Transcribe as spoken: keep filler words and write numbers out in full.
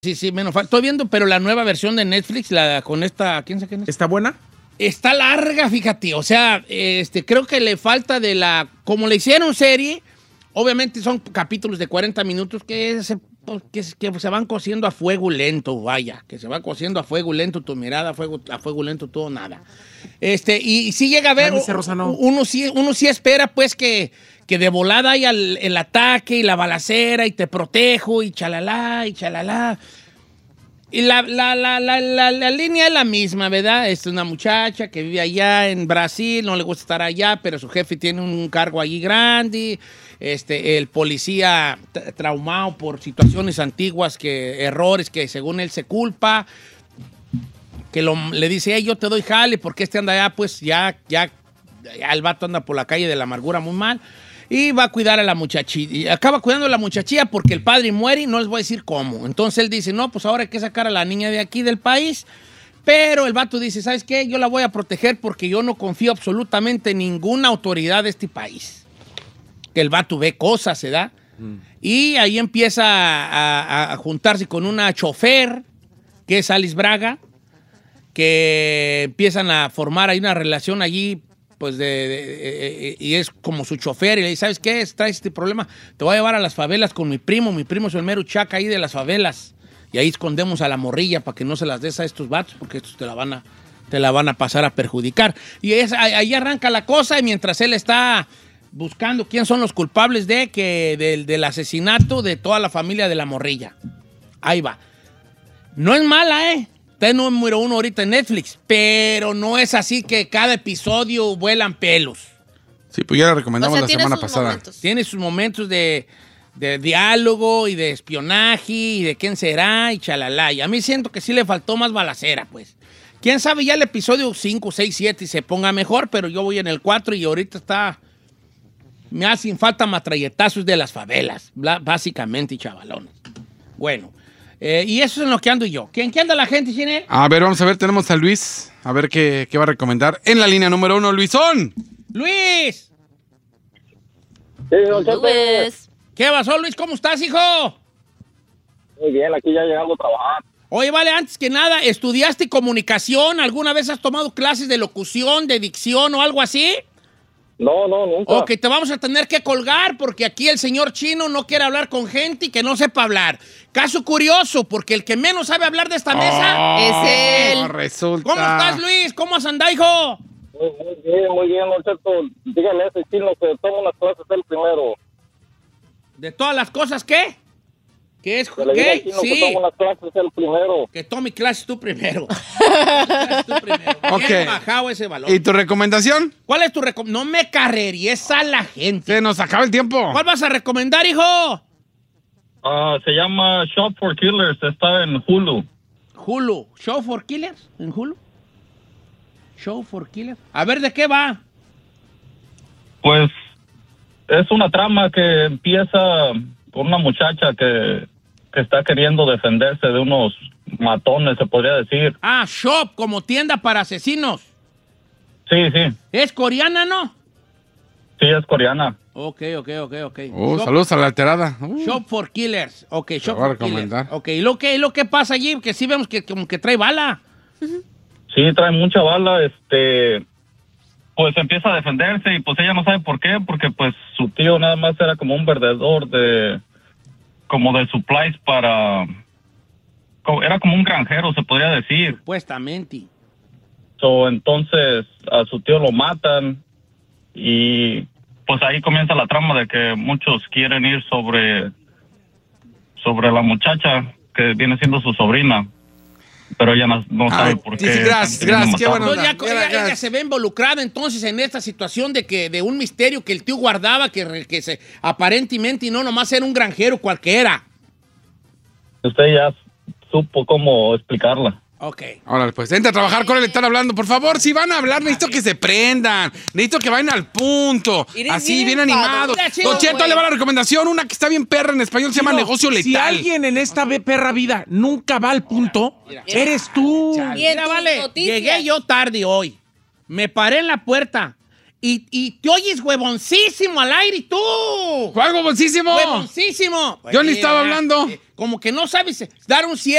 Sí, sí, menos falta. Estoy viendo, pero la nueva versión de Netflix, la con esta, ¿quién sabe quién es? ¿Está buena? Está larga, fíjate. O sea, este, creo que le falta de la, como le hicieron serie, obviamente son capítulos de cuarenta minutos que se, que, que se van cociendo a fuego lento, vaya, que se va cociendo a fuego lento tu mirada, a fuego, a fuego lento todo, nada. Este, y, y sí llega a ver, Dice Rosa, no. uno, sí, uno sí espera, pues, que, que de volada haya el, el ataque y la balacera y te protejo y chalala y chalala. Y la, la, la, la, la, la línea es la misma, ¿verdad? Es una muchacha que vive allá en Brasil, no le gusta estar allá, pero su jefe tiene un cargo allí grande. Este, el policía t- traumado por situaciones antiguas, que errores que según él se culpa, que lo, le dice, hey, yo te doy jale, porque este anda allá, pues ya, ya, ya el vato anda por la calle de la amargura muy mal. Y va a cuidar a la muchachilla. Y acaba cuidando a la muchachilla porque el padre muere y no les voy a decir cómo. Entonces él dice, no, pues ahora hay que sacar a la niña de aquí del país. Pero el vato dice, ¿sabes qué? Yo la voy a proteger porque yo no confío absolutamente en ninguna autoridad de este país. Que el vato ve cosas, ¿se da? Mm. Y ahí empieza a, a, a juntarse con una chofer, que es Alice Braga, que empiezan a formar ahí una relación allí, pues, de, de, de, de, y es como su chofer, y le dice, ¿sabes qué? Traes este problema, te voy a llevar a las favelas con mi primo, mi primo es el mero chaca ahí de las favelas, y ahí escondemos a la morrilla para que no se las des a estos vatos, porque estos te la van a, te la van a pasar a perjudicar. Y es, ahí arranca la cosa, y mientras él está buscando quién son los culpables de que del, del asesinato de toda la familia de la morrilla. Ahí va. No es mala, ¿eh? Está número uno ahorita en Netflix, pero no es así que cada episodio vuelan pelos. Sí, pues ya la recomendamos, o sea, la semana pasada. Momentos. Tiene sus momentos de, de diálogo y de espionaje y de quién será y chalala. Y a mí siento que sí le faltó más balacera, pues. Quién sabe ya el episodio cinco, seis, siete y se ponga mejor, pero yo voy en el cuatro y ahorita está... Me hacen falta matralletazos de las favelas, básicamente, y chavalones. Bueno... Eh, y eso es en lo que ando yo. ¿Quién, ¿Qué anda la gente, Ginel? A ver, vamos a ver, tenemos a Luis. A ver qué, qué va a recomendar. En la línea número uno, Luisón. ¡Luis! Sí, don Chepe. Luis. ¿Qué pasó, Luis? ¿Cómo estás, hijo? Muy bien, aquí ya llegando a trabajar. Oye, vale, antes que nada, ¿estudiaste comunicación? ¿Alguna vez has tomado clases de locución, de dicción o algo así? No, no, nunca. Ok, te vamos a tener que colgar porque aquí el señor chino no quiere hablar con gente y que no sepa hablar. Caso curioso, porque el que menos sabe hablar de esta mesa Oh, es él. Resulta. ¿Cómo estás, Luis? ¿Cómo has andado, hijo? Muy, muy bien, muy bien, don Cheto. Dígale a ese chino que toma unas clases el primero. ¿De todas las cosas qué? ¿Qué es? Que le diga al ¿Qué? chino Sí. que toma unas clases el primero. Que tome clases tú primero. Clases tú primero. Ok. Bien bajado ese valor. ¿Y tu recomendación? ¿Cuál es tu recomendación? No me carreríes a la gente. Se nos acaba el tiempo. ¿Cuál vas a recomendar, hijo? Ah, se llama Shop for Killers, está en Hulu. Hulu. ¿Show for Killers? ¿En Hulu? ¿Show for Killers? A ver, ¿de qué va? Pues es una trama que empieza con una muchacha que, que está queriendo defenderse de unos matones, se podría decir. Ah, Shop, como tienda para asesinos. Sí, sí, ¿Es coreana, no? sí, es coreana. Ok, ok, ok, ok. Oh, Shop, saludos a la alterada. Uh, Shop for Killers. Ok, Shop voy a for Killers. recomendar. Ok, ¿y lo que, lo que pasa allí? Que sí vemos que como que trae bala. Sí, trae mucha bala, este... Pues empieza a defenderse y pues ella no sabe por qué, porque pues su tío nada más era como un vendedor de... como de supplies para... co- Era como un granjero, se podría decir. Supuestamente. So, entonces a su tío lo matan y pues ahí comienza la trama de que muchos quieren ir sobre sobre la muchacha que viene siendo su sobrina, pero ella no, no sabe Ay, por sí, qué. sí, gracias, están queriendo gracias, qué matarlo. bueno. Entonces ya, Gra- ella, gra- ella se ve involucrada entonces en esta situación de que de un misterio que el tío guardaba que, re- que se aparentemente y no nomás era un granjero cualquiera. Usted ya supo cómo explicarla. Ok. Ahora, pues, entra a trabajar con él, están hablando. Por favor, si van a hablar, necesito que se prendan. Necesito que vayan al punto. Eres Así, bien, bien animados. enfadado. Chido, Don Cheto, güey. le va la recomendación. Una que está bien perra en español, se llama Chino, Negocio Letal. Si alguien en esta be- perra vida nunca va al punto, eres tú. Y en Mira, tus vale, noticias. llegué yo tarde hoy. Me paré en la puerta y, y te oyes huevoncísimo al aire y tú. ¡Juego bolsísimo! ¡Huevoncísimo! Yo ni Mira, estaba hablando. eh, como que no sabes dar un cierre.